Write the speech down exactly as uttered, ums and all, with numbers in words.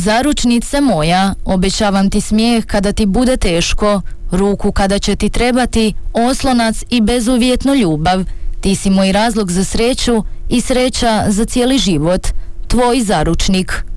Zaručnice moja, obećavam ti smijeh kada ti bude teško, ruku kada će ti trebati, oslonac i bezuvjetnu ljubav. Ti si moj razlog za sreću i sreća za cijeli život. Tvoj zaručnik.